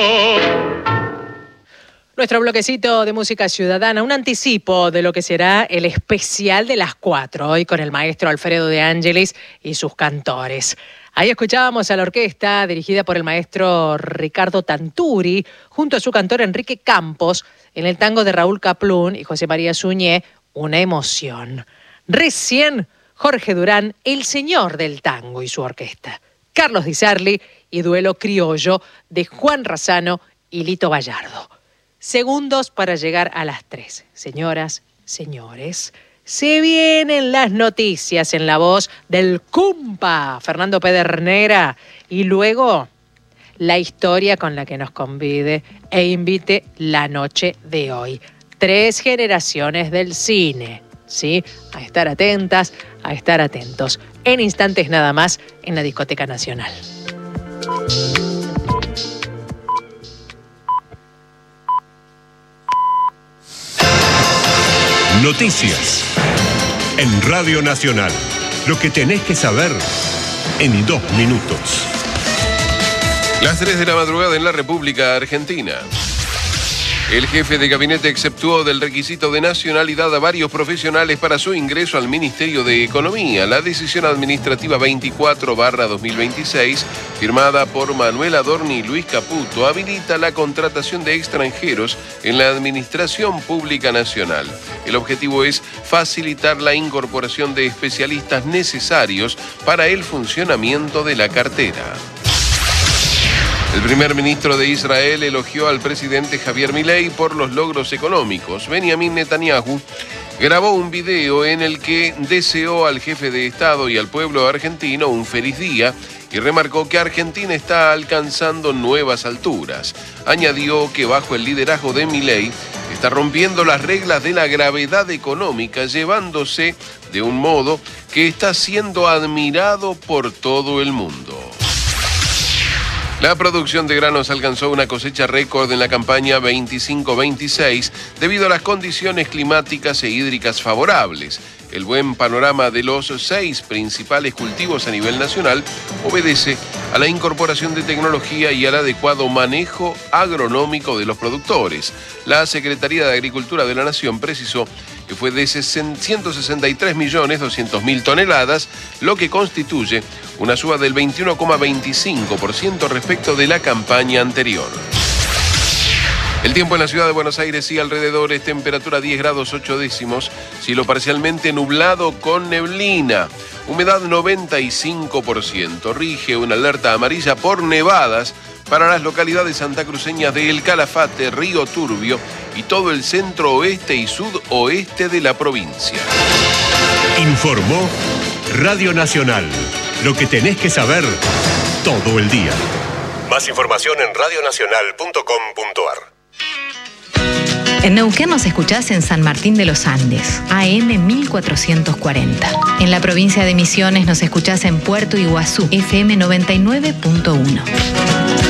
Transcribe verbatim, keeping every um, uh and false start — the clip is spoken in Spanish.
Nuestro bloquecito de música ciudadana, un anticipo de lo que será el especial de las cuatro, hoy con el maestro Alfredo De Angelis y sus cantores. Ahí escuchábamos a la orquesta dirigida por el maestro Ricardo Tanturi, junto a su cantor Enrique Campos, en el tango de Raúl Kaplún y José María Suñé, Una emoción. Recién Jorge Durán, el señor del tango y su orquesta. Carlos Di Sarli y Duelo Criollo de Juan Razzano y Lito Bayardo. Segundos para llegar a las tres. Señoras, señores, se vienen las noticias en la voz del Cumpa, Fernando Pedernera, y luego la historia con la que nos convide e invite la noche de hoy. Tres generaciones del cine, ¿sí? A estar atentas, a estar atentos. En instantes nada más en la Discoteca Nacional. Noticias en Radio Nacional. Lo que tenés que saber en dos minutos. Las tres de la madrugada en la República Argentina. El jefe de gabinete exceptuó del requisito de nacionalidad a varios profesionales para su ingreso al Ministerio de Economía. La decisión administrativa veinticuatro barra dos mil veintiséis, firmada por Manuel Adorni y Luis Caputo, habilita la contratación de extranjeros en la Administración Pública Nacional. El objetivo es facilitar la incorporación de especialistas necesarios para el funcionamiento de la cartera. El primer ministro de Israel elogió al presidente Javier Milei por los logros económicos. Benjamin Netanyahu grabó un video en el que deseó al jefe de Estado y al pueblo argentino un feliz día y remarcó que Argentina está alcanzando nuevas alturas. Añadió que bajo el liderazgo de Milei está rompiendo las reglas de la gravedad económica, llevándose de un modo que está siendo admirado por todo el mundo. La producción de granos alcanzó una cosecha récord en la campaña veinticinco veintiséis debido a las condiciones climáticas e hídricas favorables. El buen panorama de los seis principales cultivos a nivel nacional obedece a la incorporación de tecnología y al adecuado manejo agronómico de los productores. La Secretaría de Agricultura de la Nación precisó que fue de ciento sesenta y tres millones doscientas mil toneladas, lo que constituye una suba del veintiuno coma veinticinco por ciento respecto de la campaña anterior. El tiempo en la ciudad de Buenos Aires y alrededores, temperatura diez grados ocho décimos, cielo parcialmente nublado con neblina, humedad noventa y cinco por ciento, rige una alerta amarilla por nevadas para las localidades santacruceñas de El Calafate, Río Turbio y todo el centro oeste y sudoeste de la provincia. Informó Radio Nacional. Lo que tenés que saber todo el día. Más información en radio nacional punto com punto ar. En Neuquén nos escuchás en San Martín de los Andes, A M mil cuatrocientos cuarenta. En la provincia de Misiones nos escuchás en Puerto Iguazú, F M noventa y nueve punto uno.